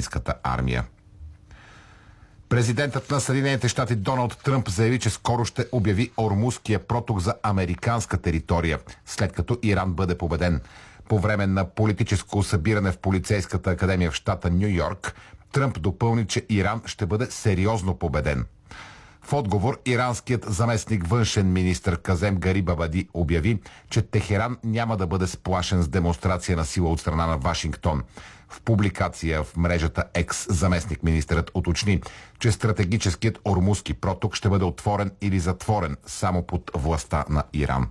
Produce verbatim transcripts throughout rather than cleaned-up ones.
украинската армия. Президентът на Съединените щати Доналд Тръмп заяви, че скоро ще обяви Ормузския проток за американска територия, след като Иран бъде победен. По време на политическо събиране в полицейската академия в щата Ню Йорк, Тръмп допълни, че Иран ще бъде сериозно победен. В отговор, иранският заместник външен министър Казем Гарибабади обяви, че Техеран няма да бъде сплашен с демонстрация на сила от страна на Вашингтон. В публикация в мрежата X заместник министърът уточни, че стратегическият Ормузски проток ще бъде отворен или затворен само под властта на Иран.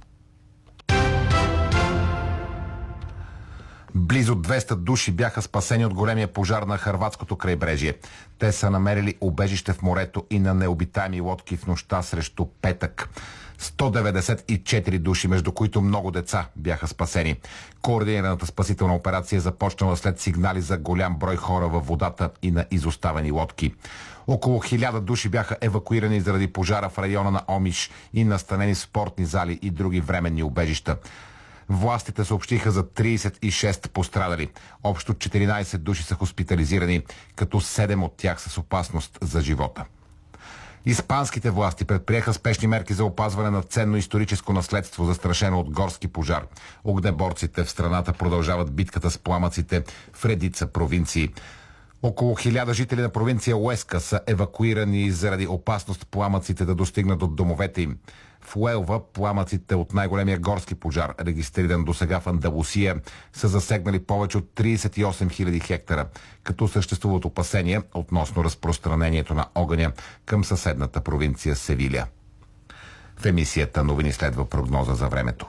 Близо двеста души бяха спасени от големия пожар на хърватското крайбрежие. Те са намерили убежище в морето и на необитаеми лодки в нощта срещу петък. сто деветдесет и четири души, между които много деца, бяха спасени. Координираната спасителна операция е започнала след сигнали за голям брой хора във водата и на изоставени лодки. Около хиляда души бяха евакуирани заради пожара в района на Омиш и настанени в спортни зали и други временни убежища. Властите съобщиха за тридесет и шест пострадали. Общо четиринадесет души са хоспитализирани, като седем от тях са с опасност за живота. Испанските власти предприеха спешни мерки за опазване на ценно историческо наследство, застрашено от горски пожар. Огнеборците в страната продължават битката с пламъците в редица провинции. Около хиляда жители на провинция Уеска са евакуирани заради опасност пламъците да достигнат до домовете им. В Уелва пламъците от най-големия горски пожар, регистриран досега в Андалусия, са засегнали повече от тридесет и осем хиляди хектара, като съществуват опасения относно разпространението на огъня към съседната провинция Севиля. В емисията новини следва прогноза за времето.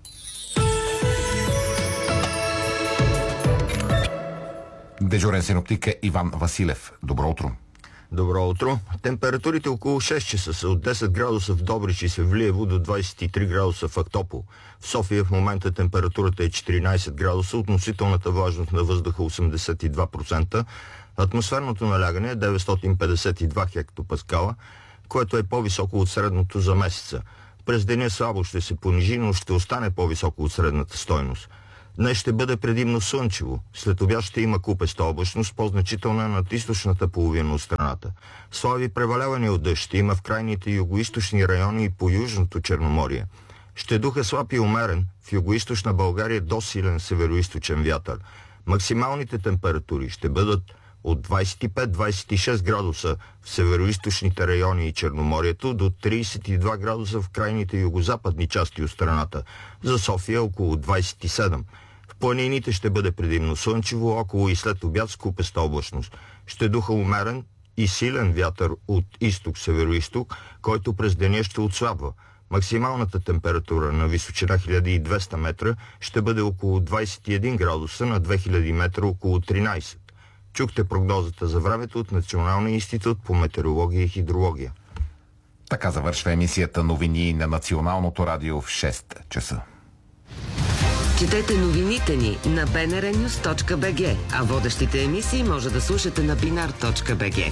Дежурен синоптик е Иван Василев. Добро утро! Добро утро. Температурите около шест часа са от десет градуса в Добрич и Севлиево до двадесет и три градуса в Актопол. В София в момента температурата е четиринадесет градуса, относителната влажност на въздуха осемдесет и два процента, атмосферното налягане е деветстотин петдесет и два хектопаскала, което е по-високо от средното за месеца. През деня слабо ще се понижи, но ще остане по-високо от средната стойност. Днес ще бъде предимно слънчево. След обяд ще има купеста облачност, по-значителна над източната половина от страната. Слаби превалявания от дъжд ще има в крайните югоизточни райони и по Южното Черноморие. Ще духа слаб и умерен, в югоизточна България до силен североизточен вятър. Максималните температури ще бъдат от двадесет и пет до двадесет и шест градуса в североизточните райони и Черноморието до тридесет и два градуса в крайните югозападни части от страната. За София около двадесет и седем. В планините ще бъде предимно слънчево, около и след обяд с купеста облачност. Ще духа умерен и силен вятър от изток-североизток, който през деня ще отслабва. Максималната температура на височина хиляда и двеста метра ще бъде около двадесет и един градуса, на две хиляди метра около тринадесет. Чухте прогнозата за времето от Националния институт по метеорология и хидрология. Така завършва емисията новини на Националното радио в шест часа. Четете новините ни на би ен ар нюс точка би джи, а водещите емисии може да слушате на бинар точка би джи.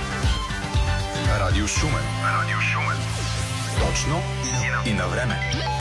Радио Шумен. Радио Шумен. Точно и на време.